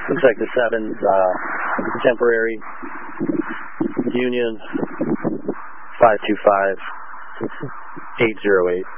Looks like the 7's temporary. Union 525 808.